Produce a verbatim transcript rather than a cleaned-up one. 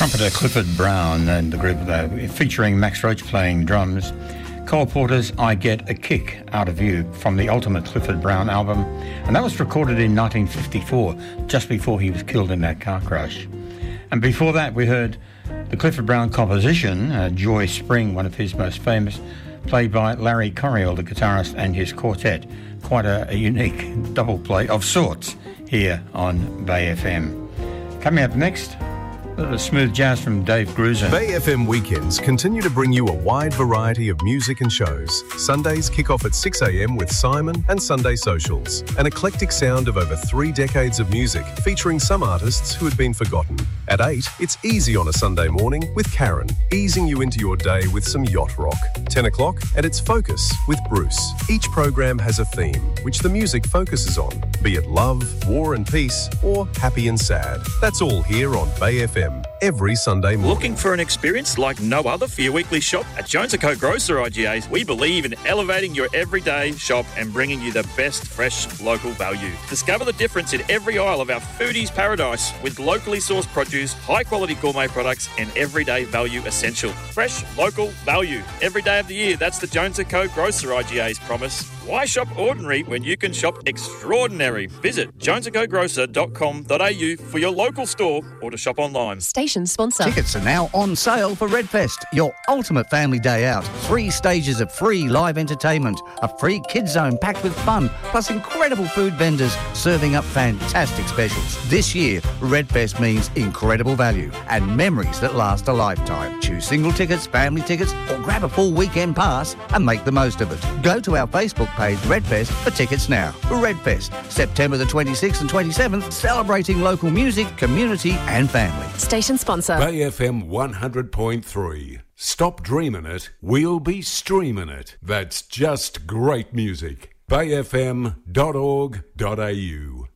trumpeter Clifford Brown and the group uh, featuring Max Roach playing drums. Cole Porter's I Get a Kick Out of You from the Ultimate Clifford Brown album, and that was recorded in nineteen fifty-four, just before he was killed in that car crash. And before that we heard the Clifford Brown composition, uh, Joy Spring, one of his most famous, played by Larry Coryell, the guitarist, and his quartet. Quite a, a unique double play of sorts here on Bay F M. Coming up next, a little smooth jazz from Dave Grusin. Bay F M weekends continue to bring you a wide variety of music and shows. Sundays kick off at six a.m. with Simon and Sunday Socials, an eclectic sound of over three decades of music featuring some artists who had been forgotten. At eight, it's easy on a Sunday morning with Karen, easing you into your day with some yacht rock. ten o'clock, and it's Focus with Bruce. Each program has a theme, which the music focuses on, be it love, war and peace, or happy and sad. That's all here on Bay F M. Every Sunday morning. Looking for an experience like no other for your weekly shop? At Jones and Co Grocer I G As, we believe in elevating your everyday shop and bringing you the best fresh local value. Discover the difference in every aisle of our foodies paradise with locally sourced produce, high quality gourmet products and everyday value essential. Fresh local value every day of the year. That's the Jones and Co Grocer I G A's promise. Why shop ordinary when you can shop extraordinary? Visit jones and co grocer dot com dot a u for your local store or to shop online. Station sponsor. Tickets are now on sale for Redfest, your ultimate family day out. Three stages of free live entertainment, a free kids zone packed with fun, plus incredible food vendors serving up fantastic specials. This year, Redfest means incredible value and memories that last a lifetime. Choose single tickets, family tickets, or grab a full weekend pass and make the most of it. Go to our Facebook page Redfest for tickets now. Redfest, September the twenty-sixth and twenty-seventh, celebrating local music, community and family. Station sponsor. Bay F M one hundred point three. Stop dreaming it, we'll be streaming it. That's just great music. bay f m dot org dot a u.